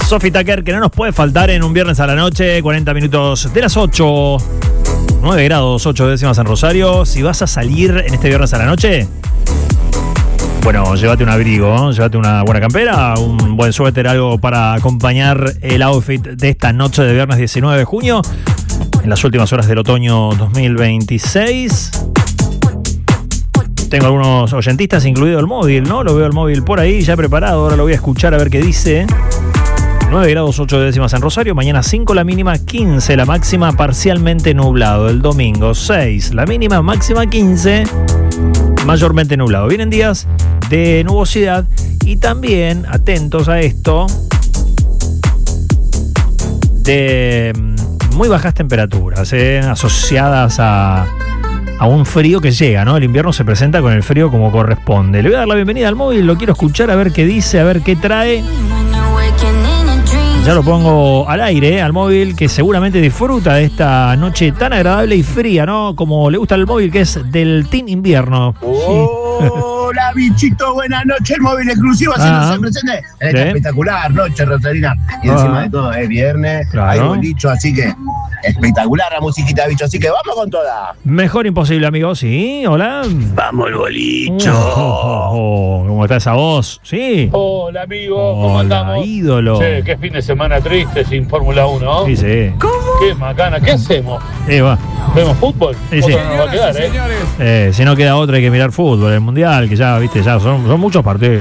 Sofi Tucker, que no nos puede faltar en un viernes a la noche, 40 minutos de las 8, 9 grados, 8 décimas en Rosario. Si vas a salir en este viernes a la noche, bueno, llévate un abrigo, ¿no? Llévate una buena campera, un buen suéter, algo para acompañar el outfit de esta noche de viernes 19 de junio, en las últimas horas del otoño 2026. Tengo algunos oyentistas, incluido el móvil, ¿no? Lo veo el móvil por ahí, ya preparado. Ahora lo voy a escuchar a ver qué dice. 9 grados 8 décimas en Rosario. Mañana 5 la mínima, 15 la máxima, parcialmente nublado. El domingo 6 la mínima, máxima 15, mayormente nublado. Vienen días de nubosidad y también, atentos a esto, de muy bajas temperaturas, asociadas a un frío que llega, ¿no? El invierno se presenta con el frío como corresponde. Le voy a dar la bienvenida al móvil, lo quiero escuchar a ver qué dice, a ver qué trae. Ya lo pongo al aire, al móvil, que seguramente disfruta de esta noche tan agradable y fría, ¿no? Como le gusta al móvil, que es del Team Invierno. Hola, bichito, buenas noches. El móvil exclusivo haciéndose presente en esta espectacular noche rosarina. Y encima de todo es viernes, claro. Hay bolicho, así que espectacular la musiquita, bicho. Así que vamos con toda. Mejor imposible, amigo. Sí, hola. Vamos el bolicho. ¿Cómo está esa voz? Sí. Hola, amigo. ¿Cómo andamos? Ídolo. Che, qué fin de semana triste sin Fórmula 1, ¿no? Sí, sí. ¿Cómo? Qué macana. ¿Qué hacemos? Va. ¿Vemos fútbol? Sí, sí. No nos va a quedar, si no queda otra hay que mirar fútbol, el mundial, que ya, viste, ya son muchos partidos.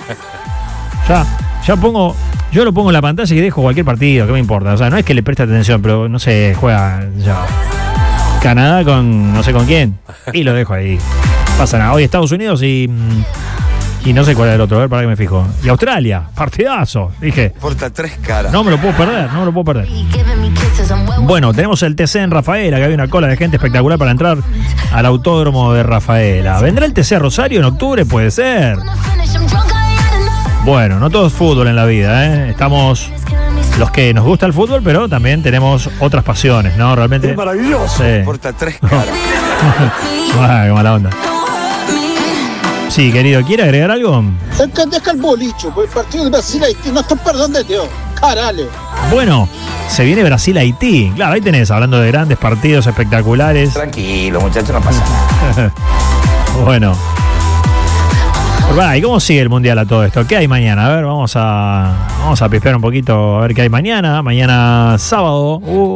Ya pongo, yo lo pongo en la pantalla y dejo cualquier partido, ¿qué me importa? O sea, no es que le preste atención, pero no sé, juega ya Canadá con no sé con quién y lo dejo ahí. Pasa nada. Hoy Estados Unidos y no sé cuál es el otro, a ver, para que me fijo. Y Australia, partidazo. Dije, porta 3 caras. No me lo puedo perder. Bueno, tenemos el TC en Rafaela, que hay una cola de gente espectacular para entrar al autódromo de Rafaela. ¿Vendrá el TC a Rosario en octubre? Puede ser. Bueno, no todo es fútbol en la vida, ¿eh? Estamos los que nos gusta el fútbol, pero también tenemos otras pasiones, ¿no? Realmente. Es maravilloso. Sí. Porta 3 caras. Qué mala onda. Sí, querido, ¿quiere agregar algo? Deja el bolicho, pues el partido de Brasil-Haití no está perdonando, tío. Carale. Bueno, se viene Brasil-Haití. Claro, ahí tenés, hablando de grandes partidos espectaculares. Tranquilo, muchachos, no pasa nada. Bueno. ¿Y cómo sigue el mundial a todo esto? ¿Qué hay mañana? A ver, vamos a pispear un poquito a ver qué hay mañana. Mañana sábado.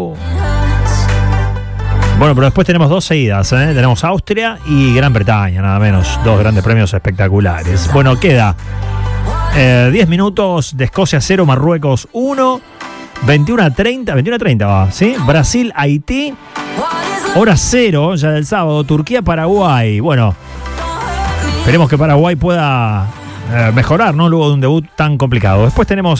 Bueno, pero después tenemos 2 seguidas, ¿eh? Tenemos Austria y Gran Bretaña, nada menos. 2 grandes premios espectaculares. Bueno, queda 10 minutos de Escocia 0, Marruecos 1, 21:30 va, ¿sí? Brasil, Haití, hora 0, ya del sábado, Turquía, Paraguay. Bueno, esperemos que Paraguay pueda mejorar, ¿no? Luego de un debut tan complicado. Después tenemos